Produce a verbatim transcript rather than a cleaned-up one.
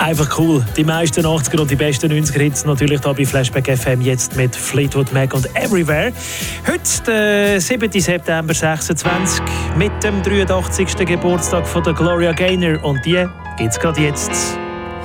Einfach cool. Die meisten achtziger und die besten neunziger Hits natürlich hier bei Flashback F M, jetzt mit Fleetwood Mac und Everywhere. Heute, der siebten September sechsundzwanzig, mit dem dreiundachtzigsten Geburtstag von der Gloria Gaynor. Und die gibt's gerade jetzt.